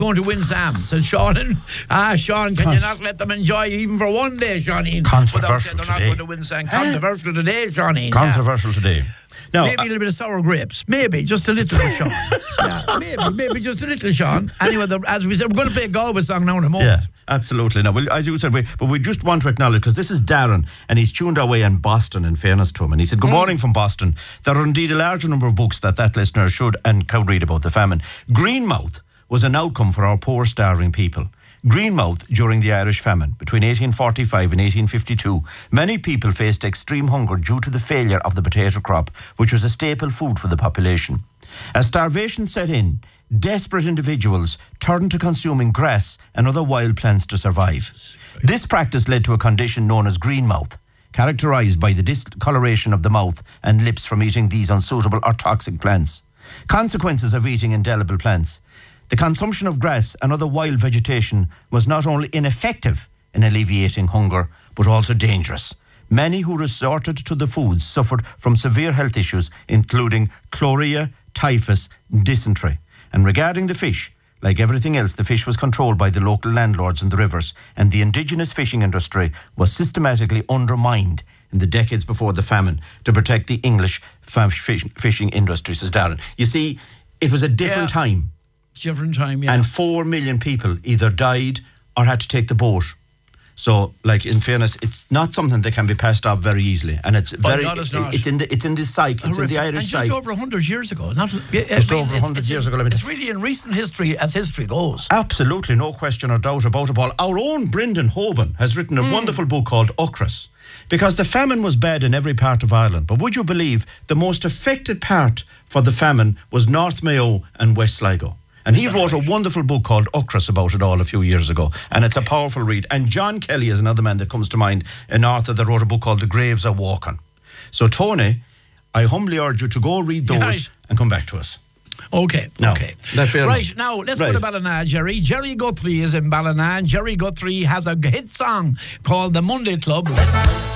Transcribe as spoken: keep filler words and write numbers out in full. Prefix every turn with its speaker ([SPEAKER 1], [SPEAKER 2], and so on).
[SPEAKER 1] going to win Sam, said Sean. And, ah, Sean, can Con- you not let them enjoy even for one day, Seanine?
[SPEAKER 2] Controversial
[SPEAKER 1] they're
[SPEAKER 2] today.
[SPEAKER 1] Not going to win Sam. Controversial today, Seanine.
[SPEAKER 2] Controversial yeah. today. Now,
[SPEAKER 1] maybe a little bit of sour grapes. Maybe, just a little, Sean. Yeah, maybe, maybe just a little, Sean. Anyway, the, as we said, we're going to play a Galway song now in a moment.
[SPEAKER 2] Yeah, absolutely. Now, well, as you said, we, but we just want to acknowledge, because this is Darren, and he's tuned our way in Boston, in fairness to him. And he said, good mm. morning from Boston. There are indeed a larger number of books that that listener should and could read about the famine. Greenmouth was an outcome for our poor, starving people. Greenmouth during the Irish famine between eighteen forty-five and eighteen fifty-two, many people faced extreme hunger due to the failure of the potato crop, which was a staple food for the population. As starvation set in, desperate individuals turned to consuming grass and other wild plants to survive. This practice led to a condition known as greenmouth, characterised by the discoloration of the mouth and lips from eating these unsuitable or toxic plants. Consequences of eating indelible plants. The consumption of grass and other wild vegetation was not only ineffective in alleviating hunger, but also dangerous. Many who resorted to the foods suffered from severe health issues, including chlorea, typhus, dysentery. And regarding the fish, like everything else, the fish was controlled by the local landlords in the rivers, and the indigenous fishing industry was systematically undermined in the decades before the famine to protect the English fish, fishing industry, says Darren. You see, it was a different yeah. time.
[SPEAKER 1] Different time, yeah.
[SPEAKER 2] And four million people either died or had to take the boat. So, like, in fairness, it's not something that can be passed off very easily, and it's
[SPEAKER 1] By
[SPEAKER 2] very.
[SPEAKER 1] God, it's not.
[SPEAKER 2] It's in the it's in the psyche. It's
[SPEAKER 1] Horrific.
[SPEAKER 2] in the Irish
[SPEAKER 1] and just
[SPEAKER 2] psyche.
[SPEAKER 1] over a hundred years ago. Not
[SPEAKER 2] just
[SPEAKER 1] I mean,
[SPEAKER 2] over a hundred years ago. I mean,
[SPEAKER 1] it's really in recent history, as history goes.
[SPEAKER 2] Absolutely, no question or doubt about it, Paul. Our own Brendan Hoban has written a mm. wonderful book called Ochras, because the famine was bad in every part of Ireland. But would you believe the most affected part for the famine was North Mayo and West Sligo? And he wrote a wonderful book called Ochras about it all a few years ago. And it's a powerful read. And John Kelly is another man that comes to mind, an author that wrote a book called The Graves Are Walking. So, Tony, I humbly urge you to go read those right. and come back to us.
[SPEAKER 1] Okay,
[SPEAKER 2] now,
[SPEAKER 1] okay.
[SPEAKER 2] Right,
[SPEAKER 1] enough. Now, let's
[SPEAKER 2] right.
[SPEAKER 1] go to Ballina, Jerry. Jerry Guthrie is in Ballina. Jerry Guthrie has a hit song called The Monday Club. Let's